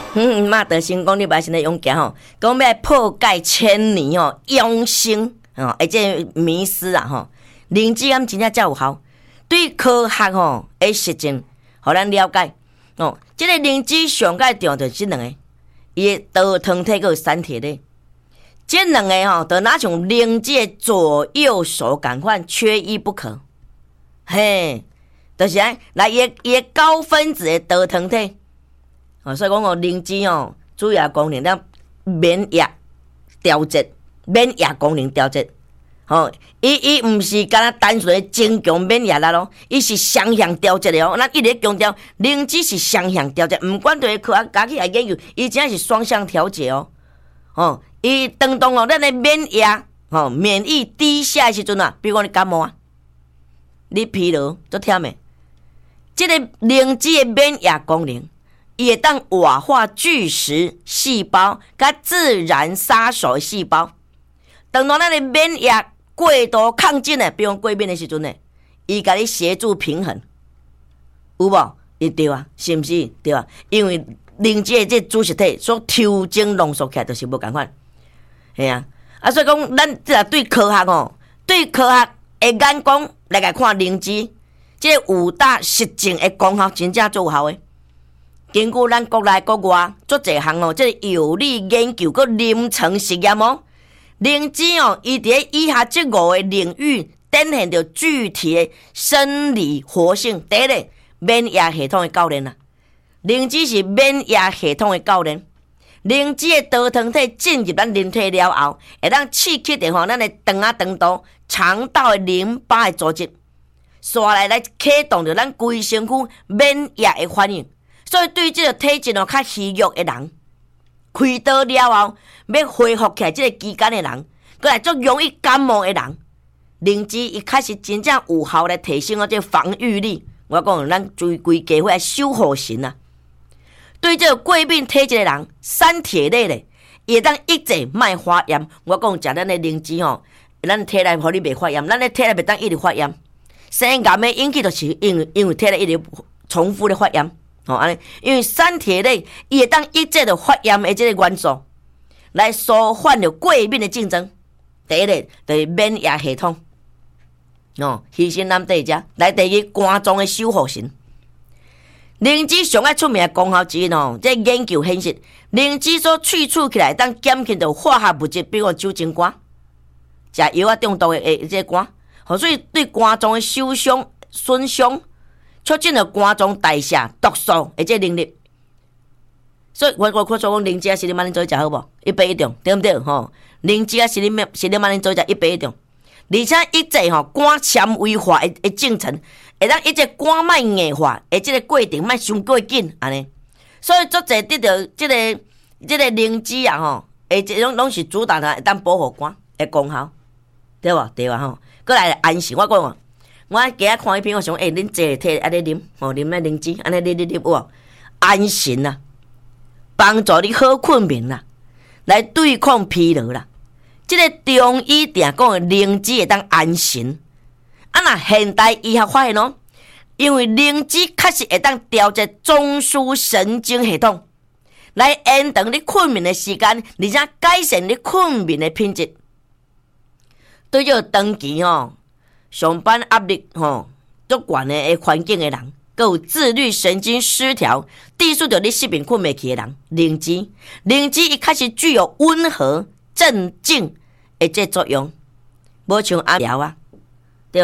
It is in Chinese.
马德兴讲你把现在用行吼，讲要破戒千年哦，永生哦，这迷思啊吼，灵芝庵真正才有效，对科学吼的实证，互咱了解哦。这个灵芝上界重要就是这两个，伊的导糖体个三铁类，这两个吼，就哪像灵芝的左右手共款，缺一不可。嘿，就是来伊的高分子的导糖体。哦，所以讲哦，灵芝哦，主要功能咱免疫调节，免疫功能调节。哦，伊毋是干那单纯的增强免疫力咯，伊是双向调节的哦。咱一直强调，灵芝是双向调节，毋管对科学家去来研究，伊真是双向调节哦。哦，伊当中哦，咱的免疫低下的时阵啊，比如讲你感冒啊，你疲劳足忝的，这个灵芝的免疫功能。伊会当活化巨噬细胞，甲自然杀手的细胞。当咱的免疫过度抗进的，比如过敏的时阵呢，伊甲你协助平衡，有无？伊对啊，是毋是？对啊，因为灵芝的这主实体所抽精浓缩起来就是无共款，系啊。所以讲，咱这对科学哦，对科学的眼光来甲看灵芝，这5大实证的功效真正最有效的。根据咱国内国外做一项哦，这有力研究佮临床实验哦，灵芝哦，伊伫以下这5个领域展现着具体的生理活性。第一个，免疫系统的教练啊，灵芝是免疫系统的教练。灵芝的导糖体进入咱人体了后，会当刺激着咱的肠道、肠道的淋巴的组织，刷来启动着咱规身躯免疫的反应。所以对这个体质哦较虚弱的人，开刀了后要恢复起来这个期间的人，过来足容易感冒的人，灵芝一开始真正有效来提升这个防御力。我讲咱规家伙来守护神啊。对这个过敏体质的人，三铁类的也当抑制卖发炎。我讲食咱的灵芝吼，咱体内互你袂发炎，咱的体内袂当一直发炎。生癌的引起就是因为体内一直重复的发炎。安尼，因为三铁类伊会当抑制着发炎的这个元素，来舒缓着过敏的竞争。第一个就是免疫系统，牺牲咱第一，来第二肝脏的守护神。灵芝上爱出名的功效之一这研究显示，灵芝所萃取起来当减轻着化学物质，比如酒精肝、食药啊中毒的这肝，所以对肝脏的受伤、损伤。促进了肝脏代谢毒素的这能力，所以我看说讲灵芝啊，是你晚点做食好无？100种，对不对？灵芝啊，是你晚点做食100种，而且抑制肝纤维化的进程，会让抑制肝脉硬化的这个过程莫伤过紧安尼。所以足侪得到这个灵芝啊这种拢是主打的，会当保护肝的功效，对无？对啊过来安心，我讲。我今仔看一篇，我想，恁坐摕安尼啉，啉那灵芝，安尼啉有安神啊，帮助你好困眠啦，来对抗疲劳啦。这个中医定讲的灵芝会当安神，那现代医学发现哦，因为灵芝确实会当调节中枢神经系统，来延长你困眠的时间，而且改善你困眠的品质。对这长期上班压力足悬的环境的人，还有自律神经失调、低数着你失眠困袂去的人，灵芝一开始具有温和镇静的这作用，无像阿苗啊，